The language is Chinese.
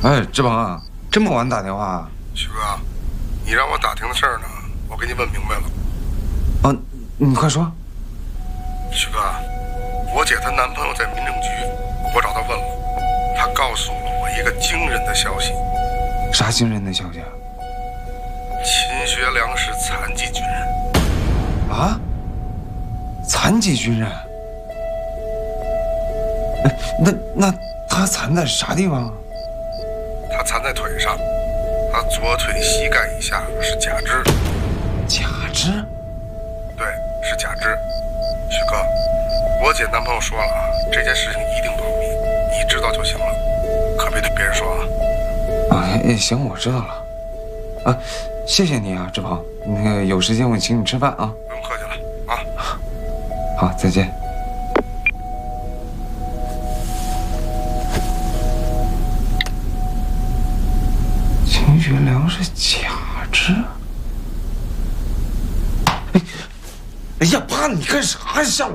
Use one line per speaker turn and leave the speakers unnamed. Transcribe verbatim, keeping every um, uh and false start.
哎，志鹏啊，这么晚打电话？
许哥，你让我打听的事儿呢，我给你问明白了。
啊，你快说。
许哥，我姐她男朋友在民政局，我找他问了，他告诉了我一个惊人的消息。
啥惊人的消息啊？
秦学良是残疾军人。
啊？残疾军人？哎，那那他残在啥地方啊？
他残在腿上，他左腿膝盖以下是假肢。
假肢？
对，是假肢。许哥，我姐男朋友说了啊，这件事情一定保密，你知道就行了，可别对别人说啊。
啊，哎，行，我知道了。啊，谢谢你啊，志鹏。那个有时间我请你吃饭啊。
不用客气了啊。
好，再见。秦学良是假肢？哎，哎呀，爸，你干啥呀？下午。